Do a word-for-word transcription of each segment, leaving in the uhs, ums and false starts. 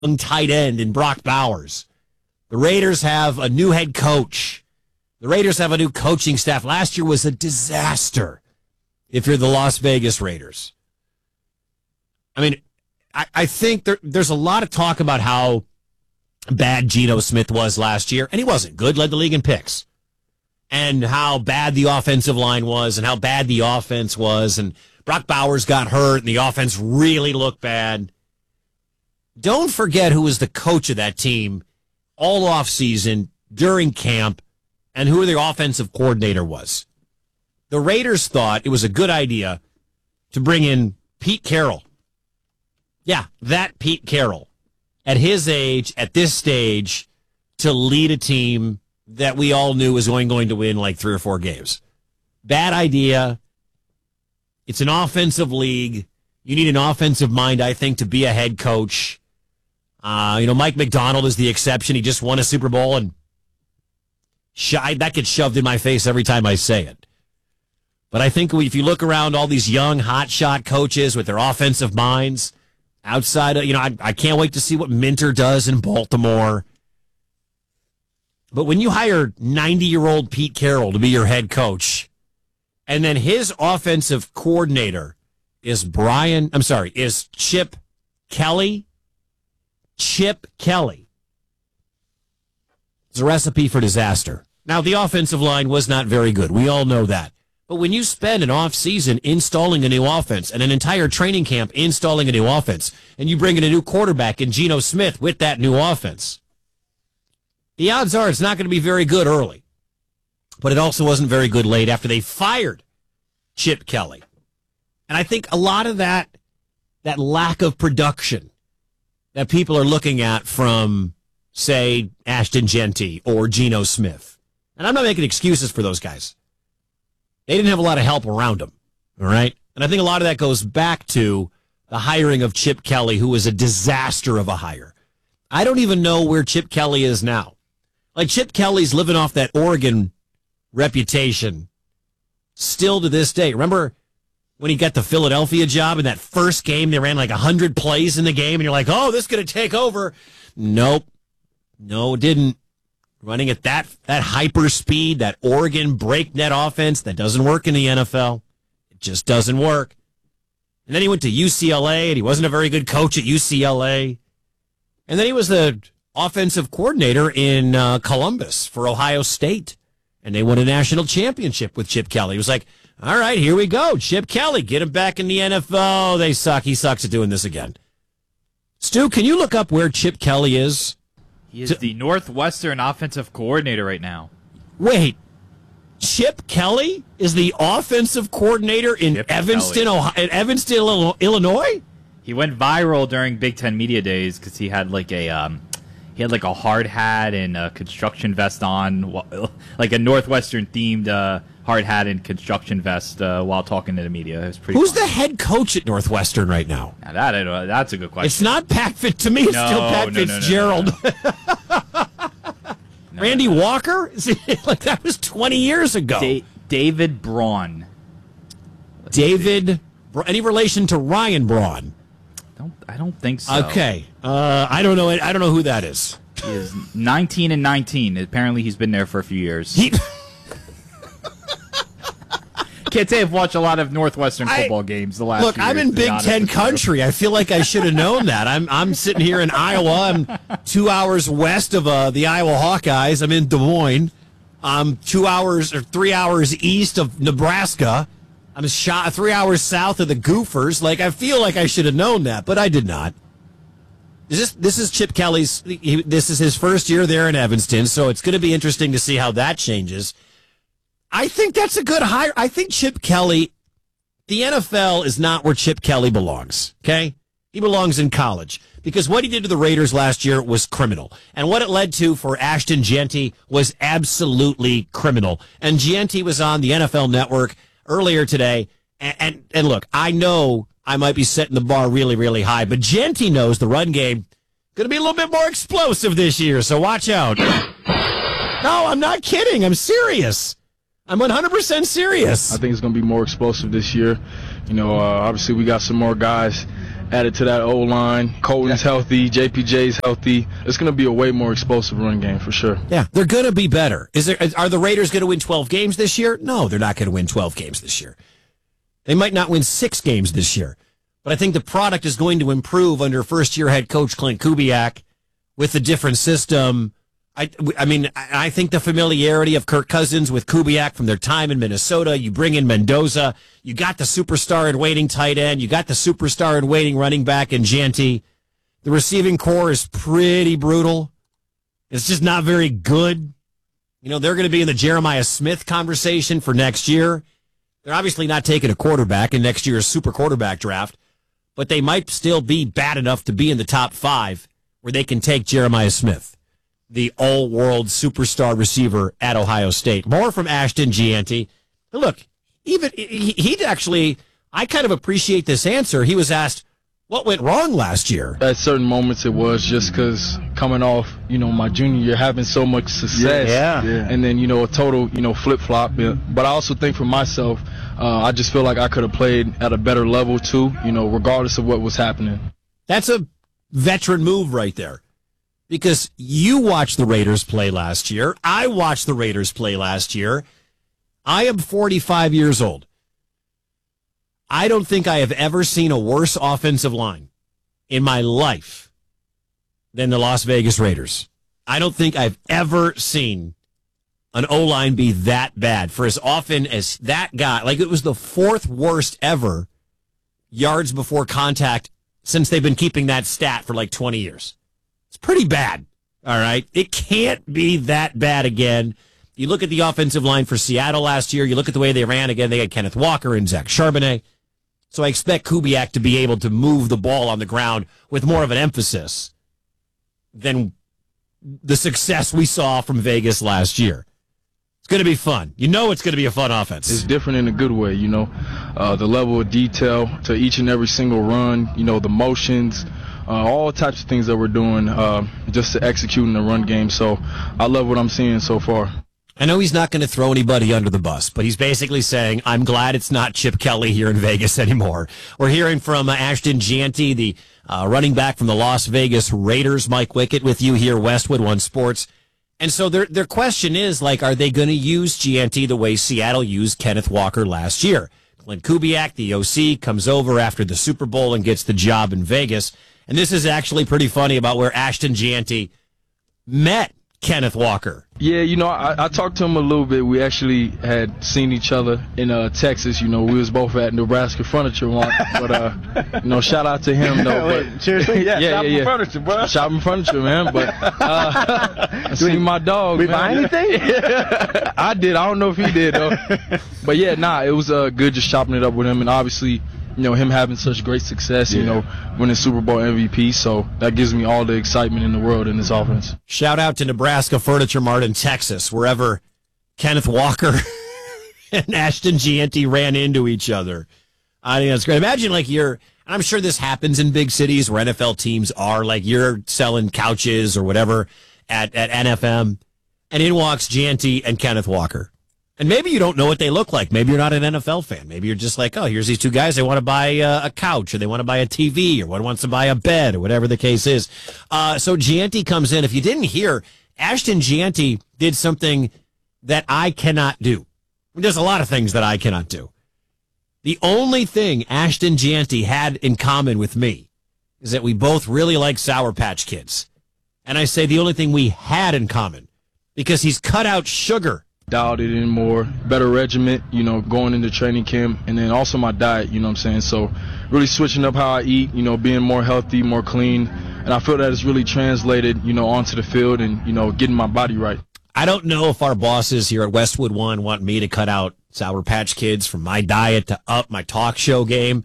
tight end in Brock Bowers. The Raiders have a new head coach. The Raiders have a new coaching staff. Last year was a disaster if you're the Las Vegas Raiders. I mean, I, I think there, there's a lot of talk about how bad Geno Smith was last year, and he wasn't good, led the league in picks, and how bad the offensive line was and how bad the offense was, and Brock Bowers got hurt, and the offense really looked bad. Don't forget who was the coach of that team all offseason, during camp, and who their offensive coordinator was. The Raiders thought it was a good idea to bring in Pete Carroll. Yeah, that Pete Carroll. At his age, at this stage, to lead a team that we all knew was going, going to win like three or four games. Bad idea. It's an offensive league. You need an offensive mind, I think, to be a head coach. Uh, you know, Mike McDonald is the exception. He just won a Super Bowl, and sh- that gets shoved in my face every time I say it. But I think if you look around all these young, hotshot coaches with their offensive minds, outside of, you know, I, I can't wait to see what Minter does in Baltimore. But when you hire ninety-year-old Pete Carroll to be your head coach, and then his offensive coordinator is Brian, I'm sorry, is Chip Kelly. Chip Kelly. It's a recipe for disaster. Now, the offensive line was not very good. We all know that. But when you spend an offseason installing a new offense and an entire training camp installing a new offense, and you bring in a new quarterback in Geno Smith with that new offense, the odds are it's not going to be very good early. But it also wasn't very good late after they fired Chip Kelly. And I think a lot of that, that lack of production that people are looking at from, say, Ashton Jeanty or Geno Smith. And I'm not making excuses for those guys. They didn't have a lot of help around them, all right? And I think a lot of that goes back to the hiring of Chip Kelly, who was a disaster of a hire. I don't even know where Chip Kelly is now. Like, Chip Kelly's living off that Oregon reputation still to this day. Remember when he got the Philadelphia job in that first game, they ran like one hundred plays in the game, and you're like, oh, this is going to take over. Nope. No, it didn't. Running at that that hyper speed, that Oregon breakneck offense, that doesn't work in the N F L. It just doesn't work. And then he went to U C L A, and he wasn't a very good coach at U C L A. And then he was the offensive coordinator in uh, Columbus for Ohio State, and they won a national championship with Chip Kelly. He was like, all right, here we go. Chip Kelly, get him back in the N F L. They suck. He sucks at doing this again. Stu, can you look up where Chip Kelly is? He is to- the Northwestern offensive coordinator right now. Wait, Chip Kelly is the offensive coordinator in Chip Evanston, Ohio, in Evanston, Illinois? He went viral during Big Ten Media Days because he had like a um, he had like a hard hat and a construction vest on, like a Northwestern themed uh, hard hat and construction vest uh, while talking to the media. It was pretty. Who's fun. the head coach at Northwestern right now? Now that I don't, that's a good question. It's not Pat Fit to me. It's no, still Pat no, Fitzgerald. No, no, no, no. no, Randy no, no. Walker? Is it, like that was twenty years ago. Da- David Braun. Let's David. See. Any relation to Ryan Braun? Don't I don't think so. Okay. Uh, I don't know. I don't know who that is. He is nineteen and nineteen. Apparently, he's been there for a few years. He. Can't say I've watched a lot of Northwestern football I, games the last look, few I'm years, in Big Ten country. I feel like I should have known that. I'm I'm sitting here in Iowa. I'm two hours west of uh, the Iowa Hawkeyes. I'm in Des Moines. I'm two hours or three hours east of Nebraska. I'm shot three hours south of the Gophers. Like, I feel like I should have known that, but I did not. Is this this is Chip Kelly's? He, this is his first year there in Evanston, so it's going to be interesting to see how that changes. I think that's a good hire. I think Chip Kelly, the N F L is not where Chip Kelly belongs, okay? He belongs in college because what he did to the Raiders last year was criminal. And what it led to for Ashton Jeanty was absolutely criminal. And Jeanty was on the N F L Network earlier today. And, and, and look, I know I might be setting the bar really, really high, but Jeanty knows the run game going to be a little bit more explosive this year, so watch out. No, I'm not kidding. I'm serious. I'm one hundred percent serious. I think it's going to be more explosive this year. You know, uh, obviously we got some more guys added to that O-line. Colton's healthy. J P J's healthy. It's going to be a way more explosive run game for sure. Yeah, they're going to be better. Is there? Are the Raiders going to win twelve games this year? No, they're not going to win twelve games this year. They might not win six games this year. But I think the product is going to improve under first-year head coach Clint Kubiak with the different system. I, I mean, I think the familiarity of Kirk Cousins with Kubiak from their time in Minnesota. You bring in Mendoza. You got the superstar in waiting tight end. You got the superstar in waiting running back in Jeanty. The receiving core is pretty brutal. It's just not very good. You know, they're going to be in the Jeremiah Smith conversation for next year. They're obviously not taking a quarterback in next year's super quarterback draft, but they might still be bad enough to be in the top five where they can take Jeremiah Smith, the all-world superstar receiver at Ohio State. More from Ashton Jeanty. Look, even he, he'd actually, I kind of appreciate this answer. He was asked, what went wrong last year? At certain moments it was just because coming off, you know, my junior year, having so much success. Yeah. yeah. And then, you know, a total, you know, flip-flop. But I also think for myself, uh, I just feel like I could have played at a better level too, you know, regardless of what was happening. That's a veteran move right there. Because you watched the Raiders play last year. I watched the Raiders play last year. I am forty-five years old. I don't think I have ever seen a worse offensive line in my life than the Las Vegas Raiders. I don't think I've ever seen an O-line be that bad for as often as that guy. Like, it was the fourth worst ever yards before contact since they've been keeping that stat for like twenty years. It's pretty bad, all right? It can't be that bad again. You look at the offensive line for Seattle last year. You look at the way they ran again. They had Kenneth Walker and Zach Charbonnet. So I expect Kubiak to be able to move the ball on the ground with more of an emphasis than the success we saw from Vegas last year. It's going to be fun. You know it's going to be a fun offense. It's different in a good way, you know. Uh, the level of detail to each and every single run, you know, the motions, uh, all types of things that we're doing uh, just to execute in the run game. So I love what I'm seeing so far. I know he's not going to throw anybody under the bus, but he's basically saying, I'm glad it's not Chip Kelly here in Vegas anymore. We're hearing from uh, Ashton Jeanty, the uh, running back from the Las Vegas Raiders. Mike Wickett with you here, Westwood One Sports. And so their their question is, like, are they going to use Jeanty the way Seattle used Kenneth Walker last year? Clint Kubiak, the O C, comes over after the Super Bowl and gets the job in Vegas. And this is actually pretty funny about where Ashton Jeanty met Kenneth Walker. Yeah, you know, I, I talked to him a little bit. We actually had seen each other in uh, Texas. You know, we was both at Nebraska Furniture Mart. But, uh, you know, shout out to him, though. Wait, but, seriously? Yeah, yeah, shopping yeah, yeah. furniture, bro. Shopping furniture, man. But uh, I seen my dog, we man. buy anything? I did. I don't know if he did, though. But, yeah, nah, it was uh, good just chopping it up with him. And obviously, you know, him having such great success, you yeah. know, winning Super Bowl M V P. So that gives me all the excitement in the world in this offense. Shout out to Nebraska Furniture Mart in Texas, wherever Kenneth Walker and Ashton Jeanty ran into each other. I think that's great. Imagine, like, you're, and I'm sure this happens in big cities where N F L teams are, like, you're selling couches or whatever at, at N F M, and in walks Jeanty and Kenneth Walker. And maybe you don't know what they look like. Maybe you're not an N F L fan. Maybe you're just like, oh, here's these two guys. They want to buy uh, a couch, or they want to buy a T V, or one wants to buy a bed, or whatever the case is. Uh, so Jeanty comes in. If you didn't hear, Ashton Jeanty did something that I cannot do. There's a lot of things that I cannot do. The only thing Ashton Jeanty had in common with me is that we both really like Sour Patch Kids. And I say the only thing we had in common, because he's cut out sugar. Dialed it in more, better regiment, you know, going into training camp, and then also my diet, you know what I'm saying? So really switching up how I eat, you know, being more healthy, more clean, and I feel that it's really translated, you know, onto the field and, you know, getting my body right. I don't know if our bosses here at Westwood One want me to cut out Sour Patch Kids from my diet to up my talk show game,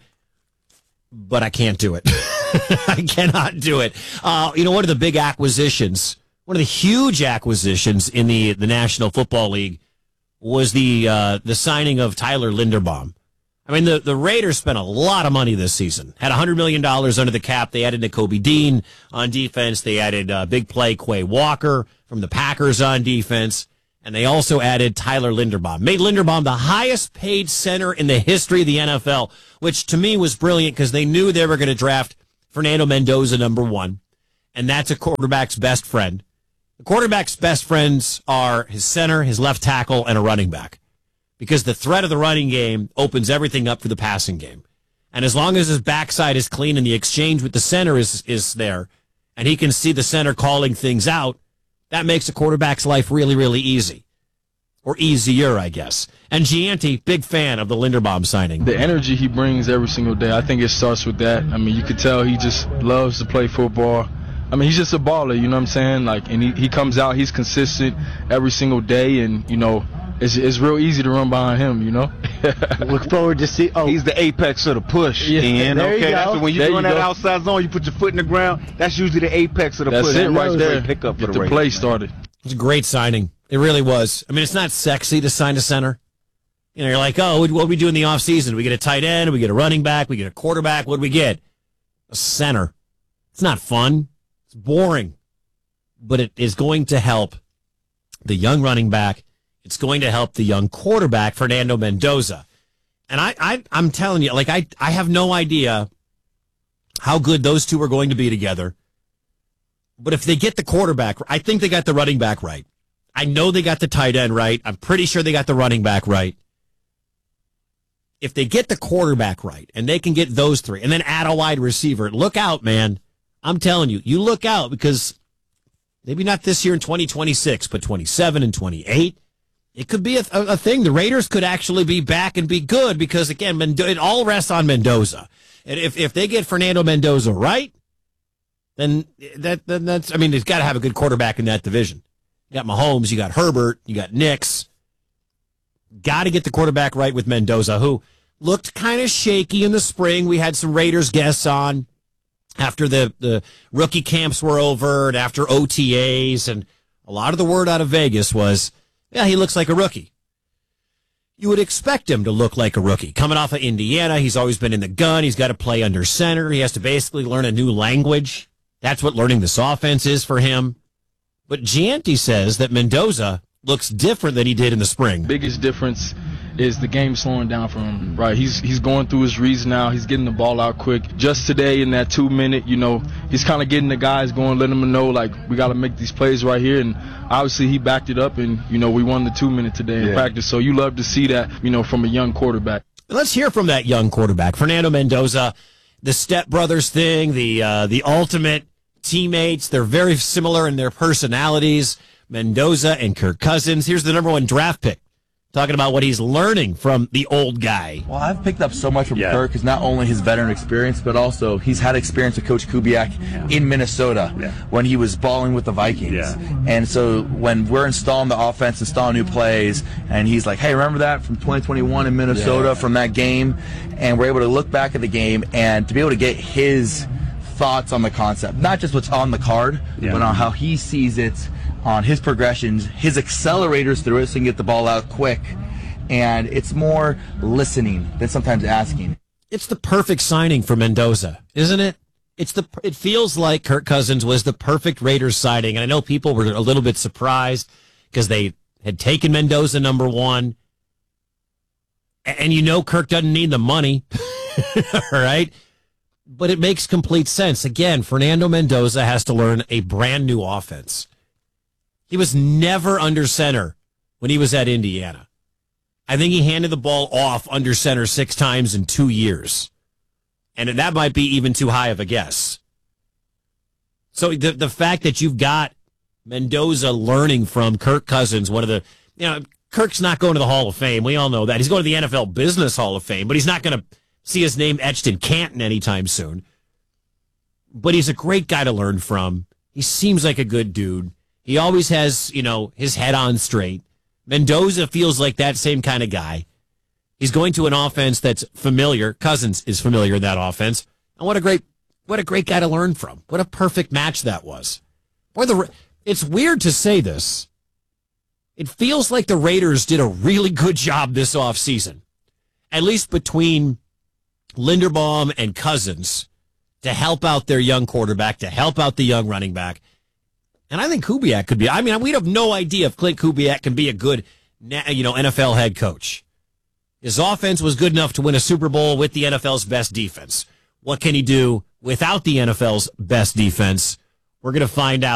but I can't do it. I cannot do it. Uh, you know, one of the big acquisitions, one of the huge acquisitions in the, the National Football League was the uh, the signing of Tyler Linderbaum. I mean, the, the Raiders spent a lot of money this season. Had one hundred million dollars under the cap. They added Nakobe Dean on defense. They added uh, big play Quay Walker from the Packers on defense. And they also added Tyler Linderbaum. Made Linderbaum the highest paid center in the history of the N F L, which to me was brilliant because they knew they were going to draft Fernando Mendoza number one. And that's a quarterback's best friend. The quarterback's best friends are his center, his left tackle, and a running back. Because the threat of the running game opens everything up for the passing game. And as long as his backside is clean and the exchange with the center is, is there, and he can see the center calling things out, that makes a quarterback's life really, really easy. Or easier, I guess. And Gianti, big fan of the Linderbaum signing. The energy he brings every single day, I think it starts with that. I mean, you could tell he just loves to play football. I mean, he's just a baller, you know what I'm saying? Like, and he, he comes out, he's consistent every single day, and, you know, it's, it's real easy to run behind him, you know? Look forward to see. Oh, he's the apex of the push. Yeah, Ian. there you Okay, go. that's when you're There doing you that go. outside zone, you put your foot in the ground. That's usually the apex of the That's push. it right That's there. Pick up for Get the, the Raiders, play man. started. It's a great signing. It really was. I mean, it's not sexy to sign a center. You know, you're like, oh, what do we do in the offseason? We get a tight end, we get a running back, we get a quarterback. What do we get? A center. It's not fun. It's boring. But it is going to help the young running back. It's going to help the young quarterback, Fernando Mendoza. And I, I, I'm telling you, like, I, I have no idea how good those two are going to be together. But if they get the quarterback, I think they got the running back right. I know they got the tight end right. I'm pretty sure they got the running back right. If they get the quarterback right and they can get those three and then add a wide receiver, look out, man. I'm telling you, you look out because maybe not this year in twenty twenty-six, but twenty-seven and twenty-eight. It could be a, a, a thing. The Raiders could actually be back and be good because, again, Mendo- it all rests on Mendoza. And if, if they get Fernando Mendoza right, then that then that's, I mean, they've got to have a good quarterback in that division. You got Mahomes, you got Herbert, you got Nix. Got to get the quarterback right with Mendoza, who looked kind of shaky in the spring. We had some Raiders guests on after the, the rookie camps were over and after O T As, and a lot of the word out of Vegas was, yeah, he looks like a rookie. You would expect him to look like a rookie. Coming off of Indiana, he's always been in the gun. He's got to play under center. He has to basically learn a new language. That's what learning this offense is for him. But Gianti says that Mendoza looks different than he did in the spring. Biggest difference is the game slowing down for him, right? He's he's going through his reads now. He's getting the ball out quick. Just today in that two minute, you know, he's kind of getting the guys going, letting them know, like, we got to make these plays right here. And obviously he backed it up, and, you know, we won the two minute today in Yeah. practice. So you love to see that, you know, from a young quarterback. Let's hear from that young quarterback, Fernando Mendoza. The Step Brothers thing, the uh, the ultimate teammates. They're very similar in their personalities. Mendoza and Kirk Cousins. Here's the number one draft pick, talking about what he's learning from the old guy. Well, I've picked up so much from Yeah. Kirk, is not only his veteran experience, but also he's had experience with Coach Kubiak Yeah. in Minnesota Yeah. when he was balling with the Vikings. Yeah. And so when we're installing the offense, installing new plays, and he's like, hey, remember that from twenty twenty-one in Minnesota, Yeah. from that game? And we're able to look back at the game and to be able to get his thoughts on the concept, not just what's on the card, Yeah. but on how he sees it, on his progressions, his accelerators through it so he can get the ball out quick. And it's more listening than sometimes asking. It's the perfect signing for Mendoza, isn't it? It's the. It feels like Kirk Cousins was the perfect Raiders signing, and I know people were a little bit surprised because they had taken Mendoza number one, and you know Kirk doesn't need the money, all right? But it makes complete sense. Again, Fernando Mendoza has to learn a brand new offense. He was never under center when he was at Indiana. I think he handed the ball off under center six times in two years. And that might be even too high of a guess. So the the fact that you've got Mendoza learning from Kirk Cousins, one of the, you know, Kirk's not going to the Hall of Fame. We all know that. He's going to the N F L Business Hall of Fame, but he's not going to see his name etched in Canton anytime soon. But he's a great guy to learn from. He seems like a good dude. He always has, you know, his head on straight. Mendoza feels like that same kind of guy. He's going to an offense that's familiar. Cousins is familiar in that offense. And what a great, what a great guy to learn from. What a perfect match that was. Boy, the, it's weird to say this. It feels like the Raiders did a really good job this offseason, at least between Linderbaum and Cousins, to help out their young quarterback, to help out the young running back. And I think Kubiak could be. I mean, we have no idea if Clint Kubiak can be a good, you know, N F L head coach. His offense was good enough to win a Super Bowl with the N F L's best defense. What can he do without the N F L's best defense? We're going to find out.